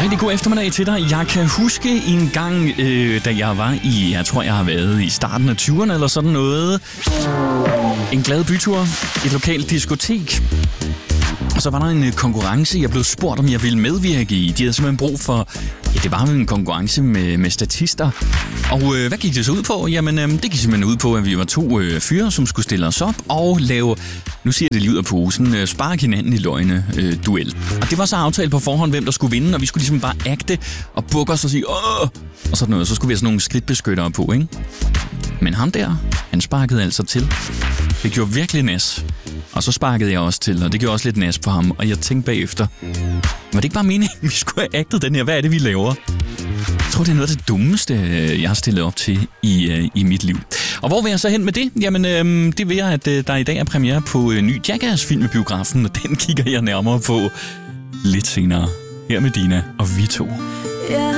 Rigtig god eftermiddag til dig. Jeg kan huske en gang, da jeg var jeg tror jeg har været i starten af 20'erne eller sådan noget. En glad bytur, et lokalt diskotek. Og så var der en konkurrence, jeg blev spurgt, om jeg ville medvirke i. De havde simpelthen brug for, det var en konkurrence med statister. Og hvad gik det så ud på? Jamen, det gik simpelthen ud på, at vi var 2 fyre, som skulle stille os op og lave, nu siger det lige ud af posen, spark hinanden i løgne duel. Og det var så aftalt på forhånd, hvem der skulle vinde, og vi skulle ligesom bare agte og bukke os og sige, åh, og sådan noget. Så skulle vi have sådan nogle skridtbeskyttere på, ikke? Men ham der, han sparkede altså til. Det gjorde virkelig næs. Og så sparkede jeg også til, og det gjorde også lidt næs på ham. Og jeg tænkte bagefter, var det ikke bare meningen, vi skulle have agtet den her? Hvad er det, vi laver? Jeg tror, det er noget af det dummeste, jeg har stillet op til i mit liv. Og hvor vil jeg så hen med det? Jamen, det vil jeg, at der i dag er premiere på en ny Jackass-film i biografen, og den kigger jeg nærmere på lidt senere. Her med Dina og vi to.